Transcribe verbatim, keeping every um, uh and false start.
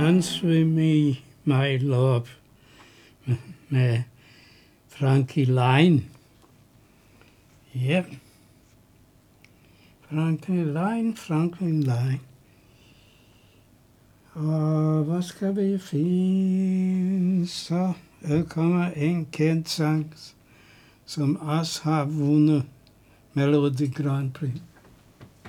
Dance With Me, My Love med Frankie Laine. Ja, Frankie Laine, Frankie Laine. Og hvad skal vi finde så? Der kommer en kendt sang, som også har vundet Melodi Grand Prix.